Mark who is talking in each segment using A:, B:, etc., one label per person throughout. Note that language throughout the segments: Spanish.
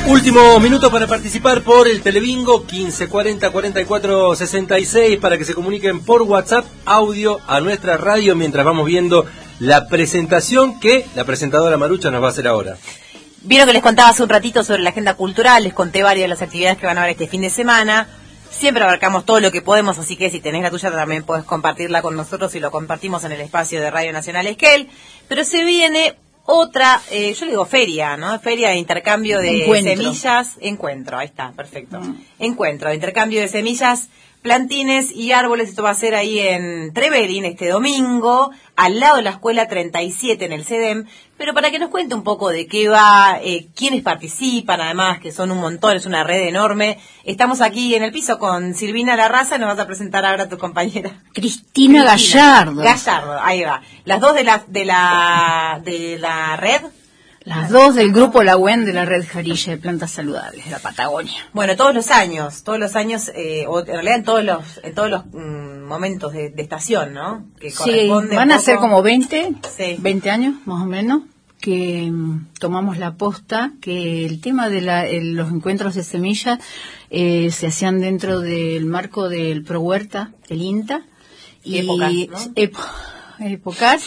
A: Último minuto para participar por el Telebingo 1540 44 66 para que se comuniquen por WhatsApp audio a nuestra radio mientras vamos viendo la presentación que la presentadora Marucha nos va a hacer ahora.
B: Vieron que les contaba hace un ratito sobre la agenda cultural, les conté varias de las actividades que van a haber este fin de semana. Siempre abarcamos todo lo que podemos, así que si tenés la tuya también podés compartirla con nosotros y lo compartimos en el espacio de Radio Nacional Esquel. Pero se viene otra, yo le digo feria, ¿no? Feria de intercambio de semillas. Encuentro, ahí está, perfecto. Encuentro de intercambio de semillas, plantines y árboles. Esto va a ser ahí en Trevelin este domingo, al lado de la escuela 37 en el CEDEM. Pero para que nos cuente un poco de qué va, quiénes participan, además, que son un montón, es una red enorme. Estamos aquí en el piso con Silvina Larraza, nos vas a presentar ahora a tu compañera.
C: Cristina Gallardo.
B: Gallardo, ahí va. Las dos de la red.
C: Las dos del grupo La UEN de la Red Jarilla de Plantas Saludables de la Patagonia.
B: Bueno, todos los años, o en realidad en todos los momentos de estación, ¿no? Que
C: sí, van a ser como 20 años más o menos que tomamos la posta que el tema de los encuentros de semillas se hacían dentro del marco del Pro Huerta, del INTA. Épocas.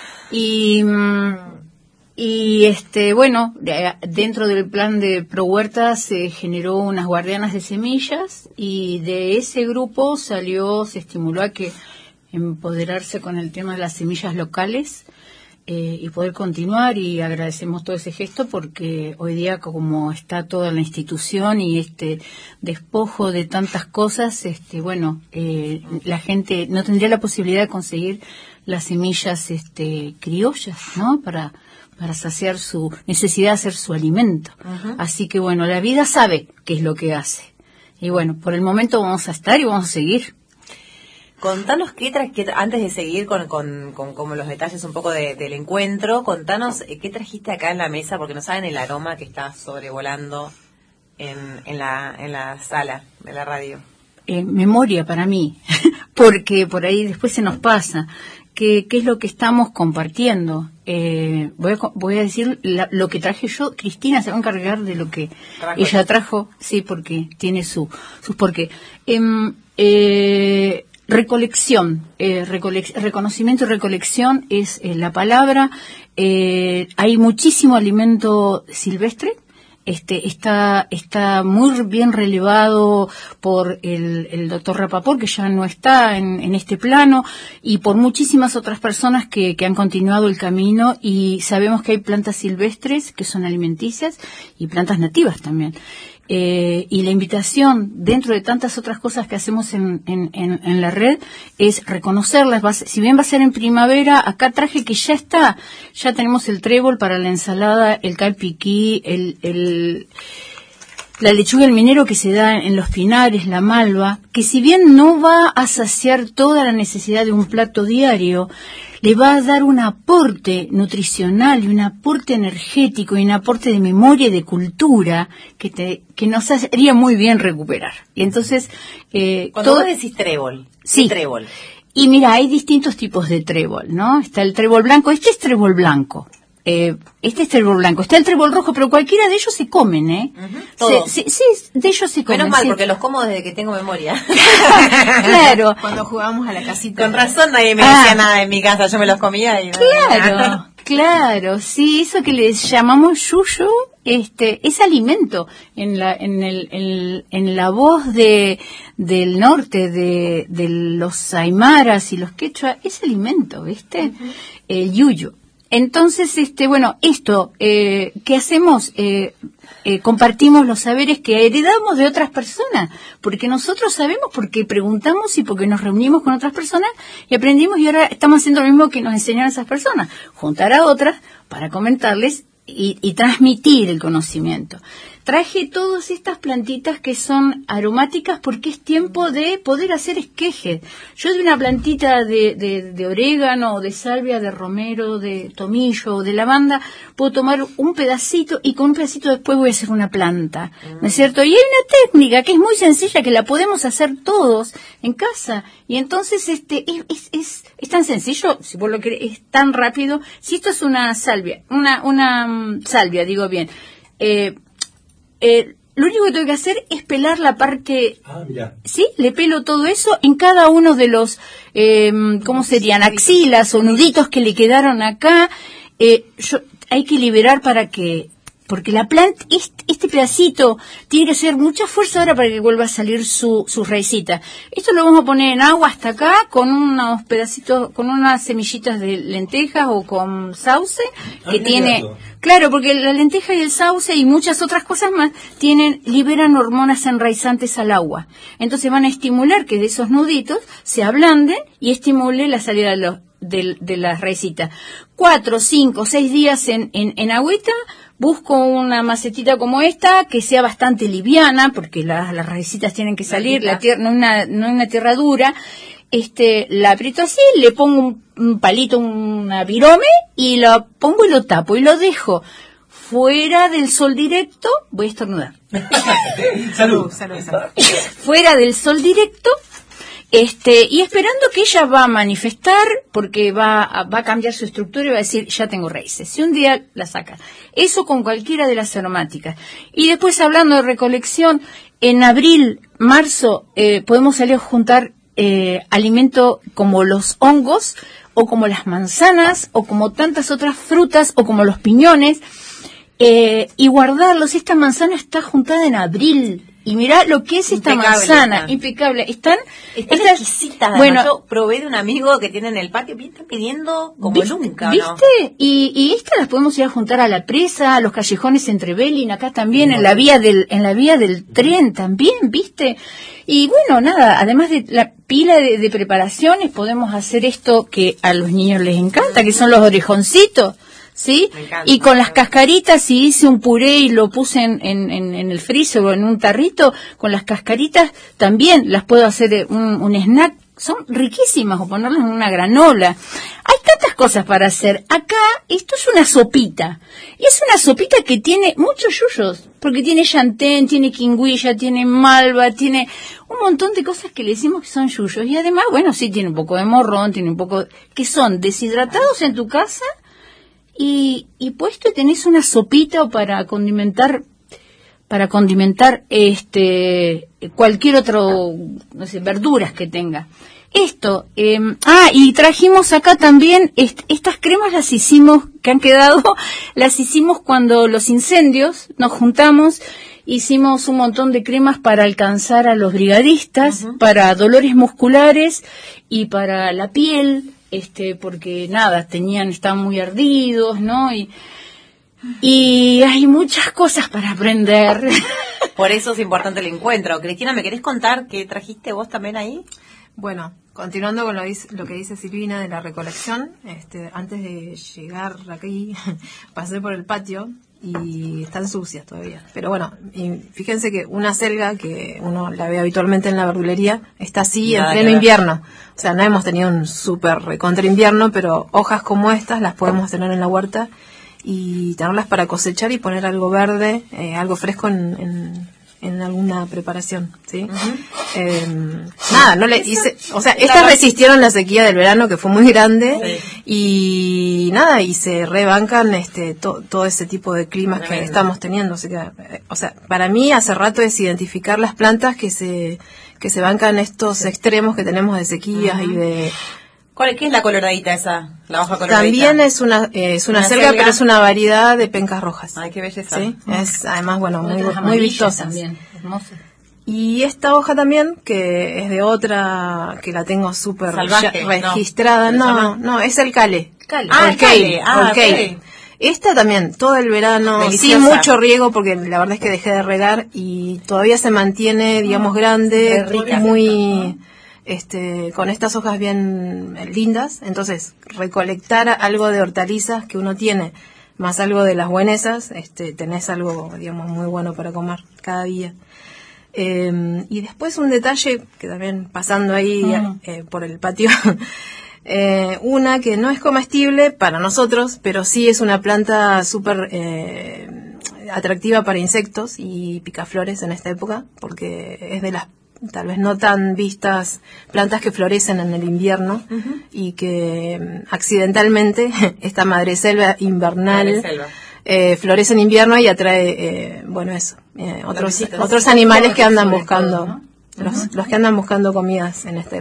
C: Y bueno, dentro del plan de Pro Huerta se generó unas guardianas de semillas y de ese grupo se estimuló a que empoderarse con el tema de las semillas locales y poder continuar, y agradecemos todo ese gesto porque hoy día como está toda la institución y este despojo de tantas cosas, la gente no tendría la posibilidad de conseguir las semillas criollas, ¿no? Para saciar su necesidad de hacer su alimento. Uh-huh. Así que bueno, la vida sabe qué es lo que hace. Y bueno, por el momento vamos a estar y vamos a seguir.
B: Contanos antes de seguir con como los detalles un poco del encuentro, contanos qué trajiste acá en la mesa, porque no saben el aroma que está sobrevolando en la sala de la radio.
C: Memoria para mí, porque por ahí después se nos pasa. ¿Qué es lo que estamos compartiendo? Voy a decir lo que traje yo. Cristina se va a encargar de lo que ella trajo, sí, porque tiene sus porqué. Recolección, reconocimiento y recolección es la palabra. Hay muchísimo alimento silvestre. Está muy bien relevado por el doctor Rapaport, que ya no está en este plano, y por muchísimas otras personas que han continuado el camino, y sabemos que hay plantas silvestres que son alimenticias y plantas nativas también. Y la invitación, dentro de tantas otras cosas que hacemos en la red, es reconocerlas. Si bien va a ser en primavera, acá traje que ya tenemos el trébol para la ensalada, el calpiquí, la lechuga del minero que se da en los pinares, la malva, que si bien no va a saciar toda la necesidad de un plato diario, le va a dar un aporte nutricional y un aporte energético y un aporte de memoria y de cultura que nos haría muy bien recuperar. Y entonces...
B: Cuando vos decís trébol,
C: sí.
B: ¿qué trébol?
C: Y mira, hay distintos tipos de trébol, ¿no? Está el trébol blanco, este es trébol blanco. Este es trébol blanco, está el trébol rojo, pero cualquiera de ellos se comen,
B: Uh-huh. Todos.
C: Sí, de ellos se comen.
B: Menos mal,
C: sí.
B: porque los como desde que tengo memoria.
C: Claro.
D: Cuando jugábamos a la casita.
B: Con razón nadie me decía nada en mi casa, yo me los comía y...
C: Claro, sí, eso que les llamamos yuyu, es alimento en la voz del norte de los aymaras y los quechua, es alimento, ¿viste? Uh-huh. El yuyu. Entonces, esto, ¿qué hacemos? Compartimos los saberes que heredamos de otras personas, porque nosotros sabemos, porque preguntamos y porque nos reunimos con otras personas y aprendimos, y ahora estamos haciendo lo mismo que nos enseñaron esas personas, juntar a otras para comentarles y transmitir el conocimiento. Traje todas estas plantitas que son aromáticas porque es tiempo de poder hacer esquejes. Yo de una plantita de orégano, de salvia, de romero, de tomillo, de lavanda, puedo tomar un pedacito y con un pedacito después voy a hacer una planta, ¿no es cierto? Y hay una técnica que es muy sencilla, que la podemos hacer todos en casa. Y entonces es tan sencillo, si vos lo querés, es tan rápido. Si esto es una salvia, una salvia, digo bien, lo único que tengo que hacer es pelar la parte...
A: Mira.
C: ¿Sí? Le pelo todo eso en cada uno de los, ¿cómo serían? Axilas o nuditos que le quedaron acá. Hay que liberar porque la planta, este pedacito, tiene que hacer mucha fuerza ahora para que vuelva a salir su raicita. Esto lo vamos a poner en agua hasta acá, con unos pedacitos, con unas semillitas de lentejas o con sauce, que tiene... Claro, porque la lenteja y el sauce y muchas otras cosas más liberan hormonas enraizantes al agua. Entonces van a estimular que de esos nuditos se ablanden y estimule la salida de las raicitas. 4, 5, 6 días en agüita. Busco una macetita como esta, que sea bastante liviana, porque las raicitas tienen que salir, la tierra, no una tierra dura. La aprieto así, le pongo un palito, una virome, y lo pongo y lo tapo, y lo dejo fuera del sol directo. Voy a estornudar.
A: Salud.
C: Fuera del sol directo, y esperando que ella va a manifestar, porque va a cambiar su estructura y va a decir, ya tengo raíces. Si un día la saca. Eso con cualquiera de las aromáticas. Y después, hablando de recolección, en abril, marzo, podemos salir a juntar alimento como los hongos, o como las manzanas, o como tantas otras frutas, o como los piñones, y guardarlos. Esta manzana está juntada en abril. Y mirá lo que es esta manzana, impecable. Están
B: exquisitas. Bueno, yo probé de un amigo que tiene en el patio, están pidiendo como nunca,
C: ¿viste?
B: ¿No?
C: Y estas las podemos ir a juntar a la presa, a los callejones entre Belín, acá también, en la vía del tren también, ¿viste? Y bueno, nada, además de la pila de preparaciones, podemos hacer esto que a los niños les encanta, que son los orejoncitos. ¿Sí? Y con las cascaritas, si hice un puré y lo puse en el freezer o en un tarrito, con las cascaritas también las puedo hacer un snack. Son riquísimas, o ponerlas en una granola. Hay tantas cosas para hacer. Acá, esto es una sopita. Y es una sopita que tiene muchos yuyos, porque tiene llantén, tiene quingüilla, tiene malva, tiene un montón de cosas que le decimos que son yuyos. Y además, bueno, sí, tiene un poco de morrón, tiene un poco... que son deshidratados en tu casa... Y puesto tenés una sopita para condimentar cualquier otro, no sé, verduras que tenga. Esto, y trajimos acá también, estas cremas las hicimos cuando los incendios, nos juntamos, hicimos un montón de cremas para alcanzar a los brigadistas, para dolores musculares y para la piel, porque nada, estaban muy ardidos, ¿no? Y hay muchas cosas para aprender.
B: Por eso es importante el encuentro. Cristina, ¿me querés contar qué trajiste vos también ahí?
D: Bueno, continuando con lo que dice Silvina de la recolección, antes de llegar aquí, pasé por el patio y están sucias todavía. Pero bueno, y fíjense que una selga que uno la ve habitualmente en la verdulería está así en pleno invierno. O sea, no hemos tenido un súper recontra invierno, pero hojas como estas las podemos tener en la huerta y tenerlas para cosechar y poner algo verde, algo fresco en alguna preparación, ¿sí? Nada, no le hice, o sea, estas resistieron la sequía del verano que fue muy grande, sí. Y nada, y se rebancan todo ese tipo de climas que estamos teniendo, o sea, para mí hace rato es identificar las plantas que se bancan estos extremos que tenemos de sequías y de...
B: ¿Qué es la coloradita esa? La hoja coloradita.
D: También es una selga, pero es una variedad de pencas rojas.
B: Ay, qué belleza.
D: ¿Sí? Es además, bueno, muy vistosas.
C: También, hermosa.
D: Y esta hoja también, que es de otra, que la tengo súper registrada. No, es el cale.
B: El kale.
D: Okay. Esta también, todo el verano,
B: deliciosa.
D: Sin mucho riego, porque la verdad es que dejé de regar y todavía se mantiene, digamos, grande, muy... con estas hojas bien lindas. Entonces, recolectar algo de hortalizas que uno tiene, más algo de las buenesas, tenés algo, digamos, muy bueno para comer cada día. Y después un detalle que también pasando ahí por el patio, una que no es comestible para nosotros, pero sí es una planta súper atractiva para insectos y picaflores en esta época, porque es de las tal vez no tan vistas plantas que florecen en el invierno y que accidentalmente esta madreselva invernal florece en invierno y atrae, otros animales que andan buscando, los que andan buscando comidas en este